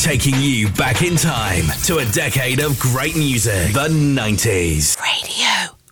Taking you back in time to a decade of great music. The 90s. Radio.